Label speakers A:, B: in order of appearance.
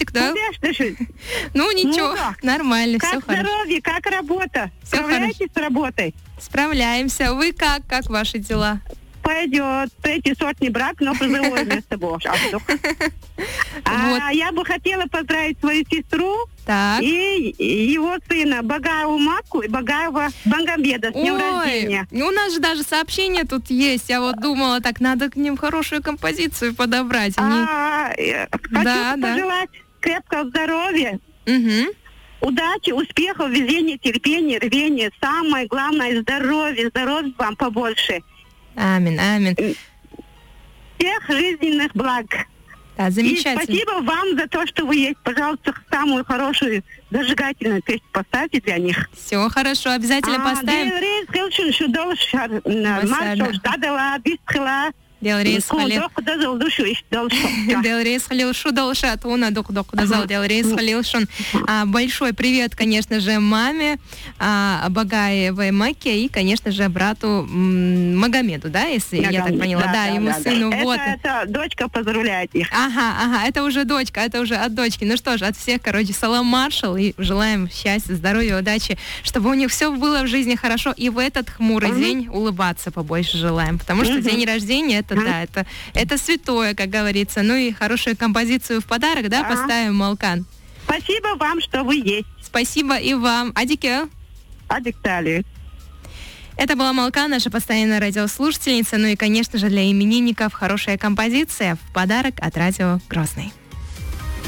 A: Успешник, да?
B: Успешный.
A: Ну, ничего, нормально, все
B: Как
A: хорошо.
B: здоровье, как работа?
A: Всё
B: Справляетесь с работой?
A: Справляемся. Вы как? Как ваши дела?
B: Пойдет. 3 сотни брак, но призовое место Бог.
A: Вот.
B: Я бы хотела поздравить свою сестру
A: Так.
B: и его сына Багаеву Маку и Багаева Бангамбеда с днем рождения.
A: Ну, у нас же даже сообщение тут есть. Я вот думала, так, надо к ним хорошую композицию подобрать.
B: Хочу пожелать крепкого здоровья,
A: Угу.
B: удачи, успехов, везения, терпения, рвения. Самое главное — здоровье. Здоровья вам побольше.
A: Аминь, аминь.
B: Всех жизненных благ.
A: Да, замечательно.
B: И спасибо вам за то, что вы есть. Пожалуйста, самую хорошую зажигательную песню поставьте для них.
A: Все хорошо, обязательно поставим. Делрейс Халилшу Долшат, Уна Дух Дазал, Делрейс Халилшун. Большой привет, конечно же, маме Багаевой Маке и, конечно же, брату Магомеду, да, если я так поняла, да, ему сыну. Вот.
B: Это дочка поздравляет их.
A: Ага, это уже дочка, это уже от дочки. Ну что ж, от всех, короче, салам маршал, и желаем счастья, здоровья, удачи, чтобы у них все было в жизни хорошо, и в этот хмурый день улыбаться побольше желаем, потому что день рождения это святое, как говорится. Ну и хорошую композицию в подарок, да, поставим, Малкан.
B: Спасибо вам, что вы есть.
A: Спасибо и вам. Адике.
B: Адиктали.
A: Это была Малкан, наша постоянная радиослушательница. Ну и, конечно же, для именинников хорошая композиция в подарок от радио Грозный.